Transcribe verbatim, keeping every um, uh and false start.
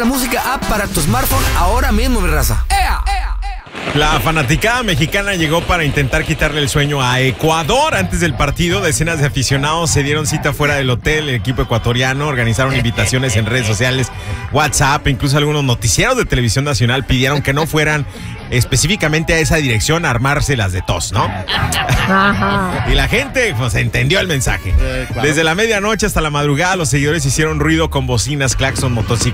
la música app para tu smartphone ahora mismo, mi raza. ¡Ea! ¡Ea! La fanaticada mexicana llegó para intentar quitarle el sueño a Ecuador. Antes del partido, decenas de aficionados se dieron cita fuera del hotel. El equipo ecuatoriano organizaron invitaciones en redes sociales, WhatsApp, incluso algunos noticieros de televisión nacional pidieron que no fueran específicamente a esa dirección a armárselas de tos, ¿no? Y la gente, pues, entendió el mensaje. Desde la medianoche hasta la madrugada, los seguidores hicieron ruido con bocinas, claxon, motocicletas.